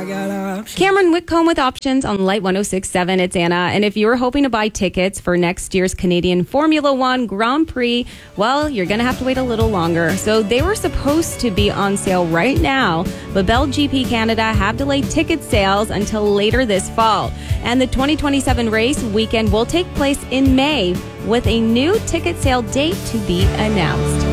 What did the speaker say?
I got options. Cameron Whitcomb with Options on Light 106.7. It's Anna. And if you're hoping to buy tickets for next year's Canadian Formula One Grand Prix, well, you're going to have to wait a little longer. So they were supposed to be on sale right now, but Bell GP Canada have delayed ticket sales until later this fall. And the 2027 race weekend will take place in May with a new ticket sale date to be announced.